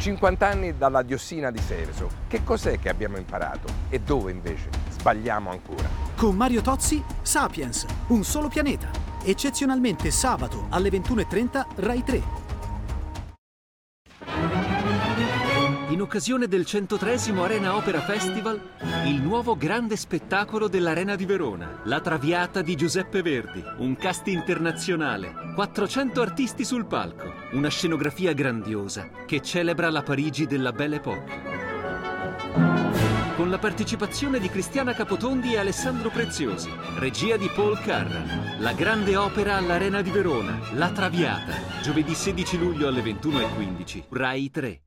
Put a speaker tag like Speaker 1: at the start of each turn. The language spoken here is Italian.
Speaker 1: 50 anni dalla diossina di Seveso. Che cos'è che abbiamo imparato? E dove invece sbagliamo ancora?
Speaker 2: Con Mario Tozzi, Sapiens, un solo pianeta. Eccezionalmente sabato alle 21:30 Rai 3.
Speaker 3: In occasione del 103° Arena Opera Festival, il nuovo grande spettacolo dell'Arena di Verona, La Traviata di Giuseppe Verdi, un cast internazionale, 400 artisti sul palco, una scenografia grandiosa che celebra la Parigi della Belle Époque. Con la partecipazione di Cristiana Capotondi e Alessandro Preziosi, regia di Paul Carran, la grande opera all'Arena di Verona, La Traviata, giovedì 16 luglio alle 21:15, Rai 3.